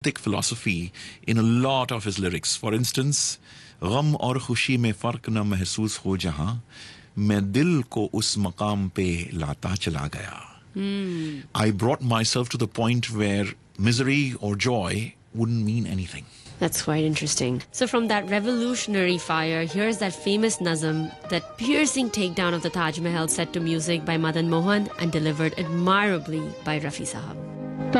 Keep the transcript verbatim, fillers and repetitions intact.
philosophy in a lot of his lyrics. For instance, गम और खुशी में फर्क न महसूस हो जहां मैं दिल को उस मकाम पे लाता चला गया. Mm. I brought myself to the point where misery or joy wouldn't mean anything. That's quite interesting. So from that revolutionary fire, here's that famous nazam, that piercing takedown of the Taj Mahal set to music by Madan Mohan and delivered admirably by Rafi Sahab.